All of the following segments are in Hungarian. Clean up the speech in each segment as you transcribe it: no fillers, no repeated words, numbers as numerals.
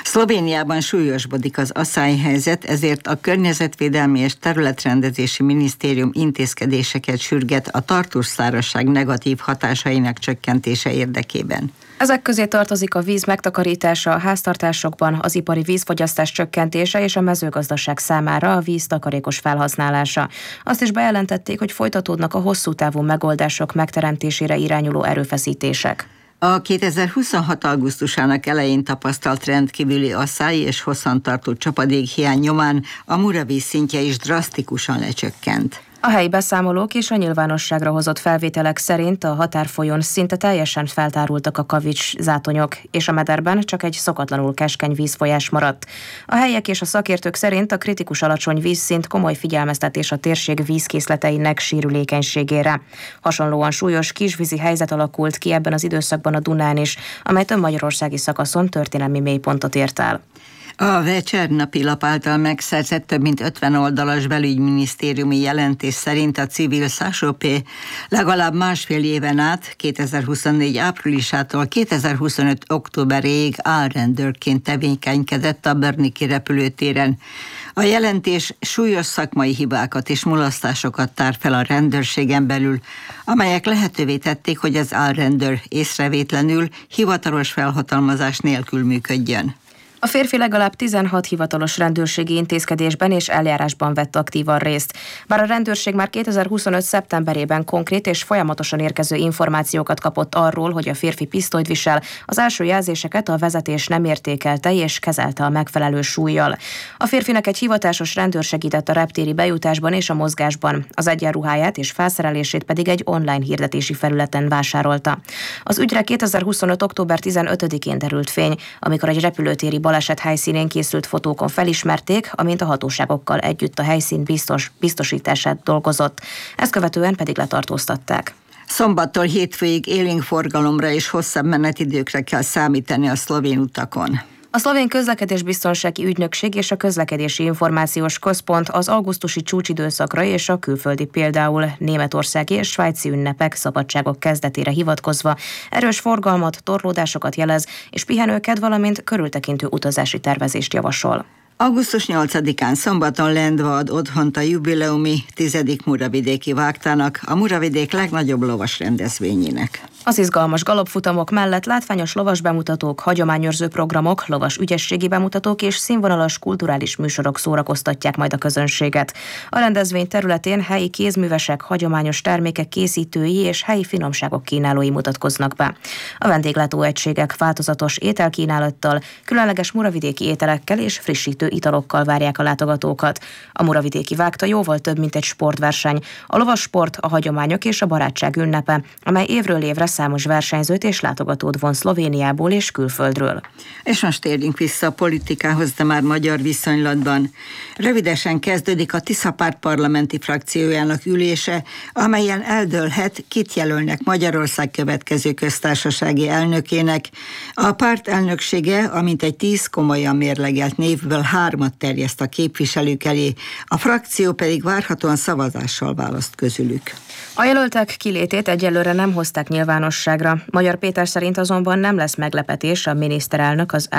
Szlovéniában súlyosbodik az aszályhelyzet, ezért a Környezetvédelmi és Területrendezési Minisztérium intézkedéseket sürget a tartós szárazság negatív hatásainak csökkentése érdekében. Ezek közé tartozik a víz megtakarítása a háztartásokban, az ipari vízfogyasztás csökkentése és a mezőgazdaság számára a víz takarékos felhasználása. Azt is bejelentették, hogy folytatódnak a hosszú távú megoldások megteremtésére irányuló erőfeszítések. A 2026. augusztusának elején tapasztalt rendkívüli asszály és hosszantartó csapadékhiány nyomán a Muravíz szintje is drasztikusan lecsökkent. A helyi beszámolók és a nyilvánosságra hozott felvételek szerint a határfolyón szinte teljesen feltárultak a kavics zátonyok, és a mederben csak egy szokatlanul keskeny vízfolyás maradt. A helyiek és a szakértők szerint a kritikus alacsony vízszint komoly figyelmeztetés a térség vízkészleteinek sérülékenységére. Hasonlóan súlyos kisvízi helyzet alakult ki ebben az időszakban a Dunán is, amely több magyarországi szakaszon történelmi mélypontot ért el. A Večer napilap által megszerzett több mint 50 oldalas belügyminisztériumi jelentés szerint a civil Sásopé legalább másfél éven át, 2024 áprilisától 2025 októberéig álrendőrként tevékenykedett a Brniki repülőtéren. A jelentés súlyos szakmai hibákat és mulasztásokat tár fel a rendőrségen belül, amelyek lehetővé tették, hogy az álrendőr észrevétlenül hivatalos felhatalmazás nélkül működjön. A férfi legalább 16 hivatalos rendőrségi intézkedésben és eljárásban vett aktívan részt. Bár a rendőrség már 2025. szeptemberében konkrét és folyamatosan érkező információkat kapott arról, hogy a férfi pisztolyt visel, az első jelzéseket a vezetés nem értékelte és kezelte a megfelelő súllyal. A férfinek egy hivatásos rendőr segített a reptéri bejutásban és a mozgásban, az egyenruháját és felszerelését pedig egy online hirdetési felületen vásárolta. Az ügyre 2025. október 15-én derült fény, amikor egy repülőtéri baleset helyszínén készült fotókon felismerték, amint a hatóságokkal együtt a helyszín biztosítását dolgozott. Ezt követően pedig letartóztatták. Szombattól hétfőig élénk forgalomra és hosszabb menetidőkre kell számítani a szlovén utakon. A szlovén közlekedésbiztonsági ügynökség és a közlekedési információs központ az augusztusi csúcsidőszakra és a külföldi, például németországi és svájci ünnepek, szabadságok kezdetére hivatkozva erős forgalmat, torlódásokat jelez és pihenőket, valamint körültekintő utazási tervezést javasol. Augusztus 8-án szombaton lendva ad otthont a jubileumi 10. Muravidéki Vágtának, a Muravidék legnagyobb lovas rendezvényének. Az izgalmas galopfutamok mellett látványos lovas bemutatók, hagyományőrző programok, lovas ügyességi bemutatók és színvonalas kulturális műsorok szórakoztatják majd a közönséget. A rendezvény területén helyi kézművesek, hagyományos termékek készítői és helyi finomságok kínálói mutatkoznak be. A vendéglátóegységek változatos ételkínálattal, különleges muravidéki ételekkel és frissítő italokkal várják a látogatókat. A Muravidéki Vágta jóval több, mint egy sportverseny. A lovassport, a hagyományok és a barátság ünnepe, amely évről évre számos versenyzőt és látogatót von Szlovéniából és külföldről. És most térjünk vissza a politikához, de már magyar viszonylatban. Rövidesen kezdődik a Tisza párt parlamenti frakciójának ülése, amelyen eldőlhet, kit jelölnek Magyarország következő köztársasági elnökének. A párt elnöksége, amint egy 10 komolyan mérlegelt névből 3 terjeszt a képviselők elé, a frakció pedig várhatóan szavazással választ közülük. A jelöltek kilétét egyelőre nem hozták nyilvánosságra. Magyar Péter szerint azonban nem lesz meglepetés, a miniszterelnök az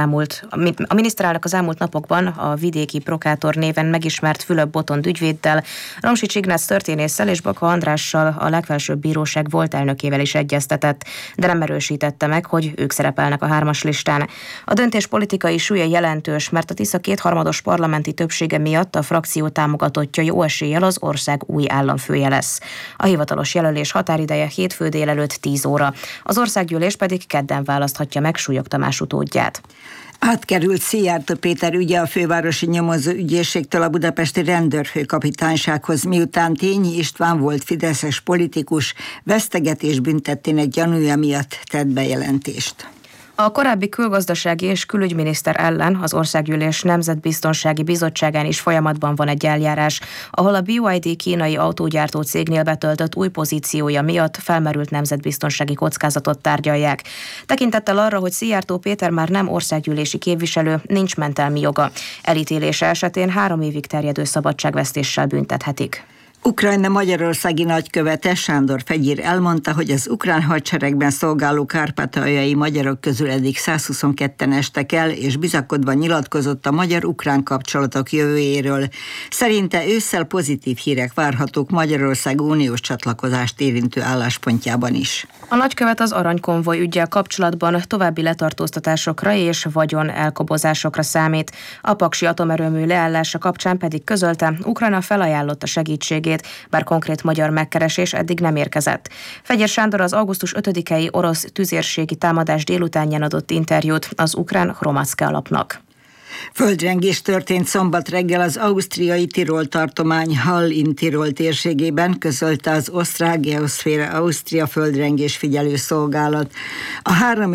elmúlt napokban a vidéki prokátor néven megismert Fülöp Botond ügyvéddel, Romsics Ignác történésszel és Baka Andrással, a legfelsőbb bíróság volt elnökével is egyeztetett, de nem erősítette meg, hogy ők szerepelnek a 3-as listán. A döntés politikai súlya jelentős, mert a Tisza 2/3 parlamenti többsége miatt a frakció támogatottja jó eséllyel az ország új államfője lesz. A hivatalos jelölés határideje hétfő délelőtt 10 óra. Az országgyűlés pedig kedden választhatja meg Súlyog Tamás utódját. Átkerült Szijjártó Péter ügye a fővárosi nyomozó ügyészségtől a budapesti rendőrfőkapitánysághoz, miután Tényi István volt fideszes politikus vesztegetés büntettének gyanúja miatt tett bejelentést. A korábbi külgazdasági és külügyminiszter ellen az Országgyűlés Nemzetbiztonsági Bizottságán is folyamatban van egy eljárás, ahol a BYD kínai autógyártó cégnél betöltött új pozíciója miatt felmerült nemzetbiztonsági kockázatot tárgyalják. Tekintettel arra, hogy Szijjártó Péter már nem országgyűlési képviselő, nincs mentelmi joga. Elítélése esetén 3 évig terjedő szabadságvesztéssel büntethetik. Ukrajna magyarországi nagykövete Sándor Fegyér elmondta, hogy az ukrán hadseregben szolgáló kárpátaljai magyarok közül eddig 122-en estek el, és bizakodva nyilatkozott a magyar-ukrán kapcsolatok jövőjéről. Szerinte ősszel pozitív hírek várhatók Magyarország uniós csatlakozást érintő álláspontjában is. A nagykövet az aranykonvoj üggyel kapcsolatban további letartóztatásokra és vagyon elkobozásokra számít. A paksi atomerőmű leállása kapcsán pedig közölte, Ukrajna felajánlotta segítségét, bár konkrét magyar megkeresés eddig nem érkezett. Fegyér Sándor az augusztus 5-i orosz tüzérségi támadás délutánján adott interjút az ukrán Hromadske lapnak. Földrengés történt szombat reggel az ausztriai Tirol tartomány Hall-in-Tirol térségében, közölte az osztrák Geoszféra Ausztria földrengés figyelő szolgálat. A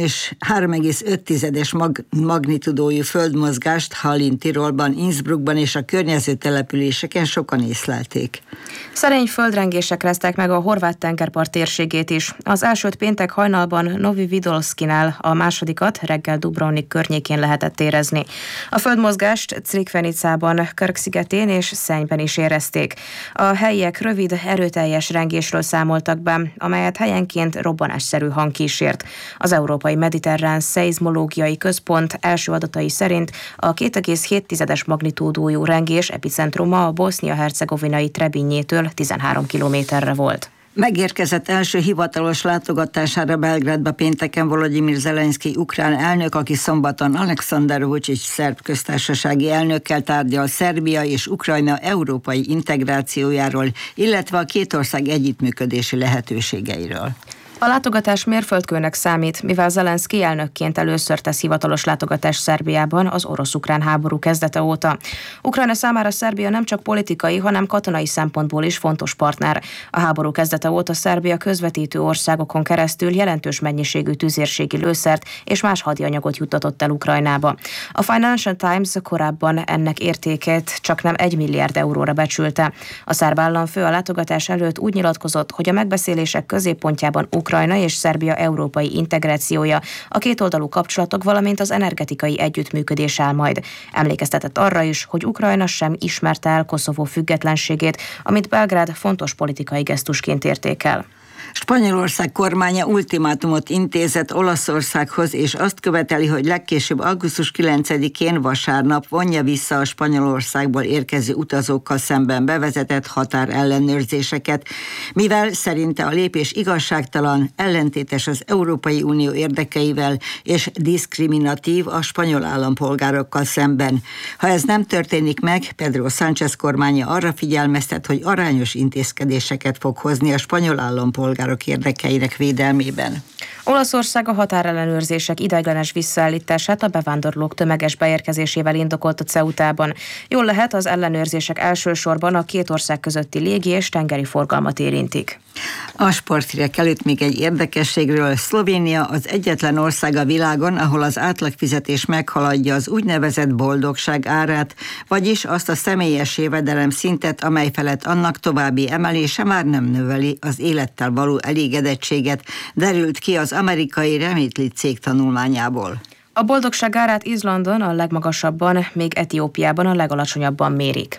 3,5-es magnitudójú földmozgást Hall-in-Tirolban, Innsbruckban és a környező településeken sokan észlelték. Szerény földrengések rázták meg a horvát tengerpart térségét is. Az elsőt péntek hajnalban Novi Vidolszkinál, a másodikat reggel Dubrovnik környékén lehetett érezni. A földmozgást Crikvenicában, Krk-szigetén és Szenyben is érezték. A helyiek rövid, erőteljes rengésről számoltak be, amelyet helyenként robbanásszerű hang kísért. Az Európai Mediterrán Szeizmológiai Központ első adatai szerint a 2,7-es magnitúdójú rengés epicentruma a bosznia-hercegovinai Trebinjétől 13 kilométerre volt. Megérkezett első hivatalos látogatására Belgrádba pénteken Volodymyr Zelenszkij ukrán elnök, aki szombaton Alexander Vučić szerb köztársasági elnökkel tárgyal Szerbia és Ukrajna európai integrációjáról, illetve a két ország együttműködési lehetőségeiről. A látogatás mérföldkőnek számít, mivel Zelenszkij elnökként először tesz hivatalos látogatást Szerbiában az orosz-ukrán háború kezdete óta. Ukrajna számára Szerbia nem csak politikai, hanem katonai szempontból is fontos partner. A háború kezdete óta Szerbia közvetítő országokon keresztül jelentős mennyiségű tüzérségi lőszert és más hadianyagot juttatott el Ukrajnába. A Financial Times korábban ennek értékét csaknem 1 milliárd euróra becsülte. A szerb államfő a látogatás előtt úgy nyilatkozott, hogy a megbeszélések középpontjában Ukrajna és Szerbia európai integrációja, a kétoldalú kapcsolatok, valamint az energetikai együttműködés áll majd. Emlékeztetett arra is, hogy Ukrajna sem ismerte el Koszovó függetlenségét, amit Belgrád fontos politikai gesztusként értékel. Spanyolország kormánya ultimátumot intézett Olaszországhoz, és azt követeli, hogy legkésőbb augusztus 9-én vasárnap vonja vissza a Spanyolországból érkező utazókkal szemben bevezetett határellenőrzéseket, mivel szerinte a lépés igazságtalan, ellentétes az Európai Unió érdekeivel és diszkriminatív a spanyol állampolgárokkal szemben. Ha ez nem történik meg, Pedro Sánchez kormánya arra figyelmeztet, hogy arányos intézkedéseket fog hozni a spanyol állampolgárok érdekeinek védelmében. Olaszország a határellenőrzések ideiglenes visszaállítását a bevándorlók tömeges beérkezésével indokolt a Ceutában. Jól lehet, az ellenőrzések elsősorban a két ország közötti légi és tengeri forgalmat érintik. A sporthírek előtt még egy érdekességről. Szlovénia az egyetlen ország a világon, ahol az átlagfizetés meghaladja az úgynevezett boldogság árát, vagyis azt a személyes jövedelem szintet, amely felett annak további emelése már nem növeli az élettel való elégedettséget, derült ki az amerikai Remitly cég tanulmányából. A boldogság árát Izlandon a legmagasabban, még Etiópiában a legalacsonyabban mérik.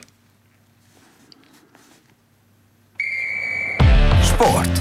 Sport.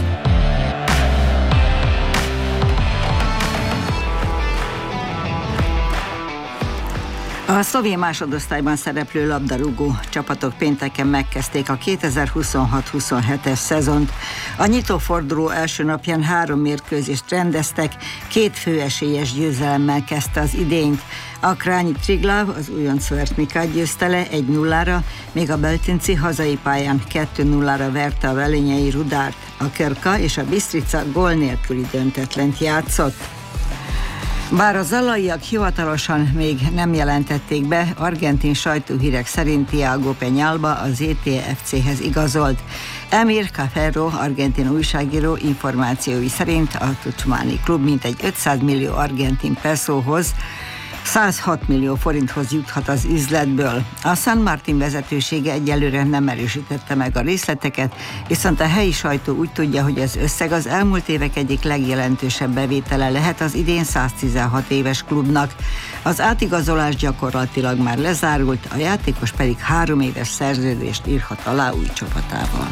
A szlovén másodosztályban szereplő labdarúgó csapatok pénteken megkezdték a 2026-27-es szezont. A nyitóforduló első napján 3 mérkőzést rendeztek, 2 főesélyes győzelemmel kezdte az idényt. A Krányi Triglav az újonc Vertnikát győzte le 1-0-ra, míg a Beltinci hazai pályán 2-0-ra verte a velényei Rudárt. A Krka és a Bistrica gól nélküli döntetlent játszott. Bár a zalaiak hivatalosan még nem jelentették be, argentin sajtóhírek szerint Thiago Peñalba az ETFC-hez igazolt. Emir Caferro, argentin újságíró információi szerint a Tucumani klub mintegy 500 millió argentin peşóhoz 106 millió forinthoz juthat az üzletből. A San Martin vezetősége egyelőre nem erősítette meg a részleteket, viszont a helyi sajtó úgy tudja, hogy az összeg az elmúlt évek egyik legjelentősebb bevétele lehet az idén 116 éves klubnak. Az átigazolás gyakorlatilag már lezárult, a játékos pedig 3 éves szerződést írhat alá új csapatával.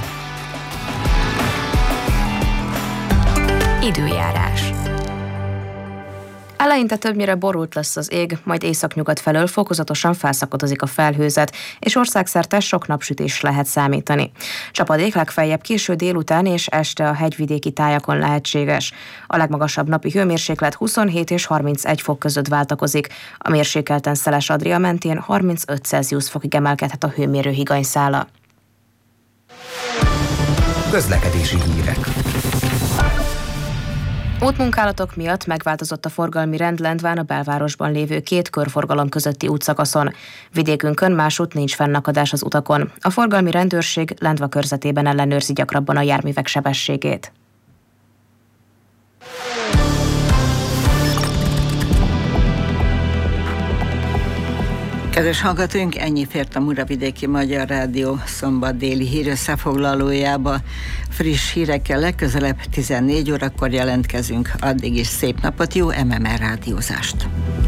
Időjárás. Eleinte többnyire borult lesz az ég, majd északnyugat felől fokozatosan felszakadozik a felhőzet, és országszerte sok napsütés lehet számítani. Csapadék legfeljebb késő délután és este a hegyvidéki tájakon lehetséges. A legmagasabb napi hőmérséklet 27 és 31 fok között váltakozik. A mérsékelten Szeles-Adria mentén 35 Celsius fokig emelkedhet a hőmérő higanyszála. Közlekedési hírek. Útmunkálatok miatt megváltozott a forgalmi rend Lendván a belvárosban lévő 2 körforgalom közötti útszakaszon. Vidékünkön másút nincs fennakadás az utakon. A forgalmi rendőrség Lendva körzetében ellenőrzi gyakrabban a járművek sebességét. Kedves hallgatóink, ennyi fért a Muravidéki Magyar Rádió szombat déli hír összefoglalójába. Friss hírekkel legközelebb 14 órakor jelentkezünk. Addig is szép napot, jó MMR rádiózást!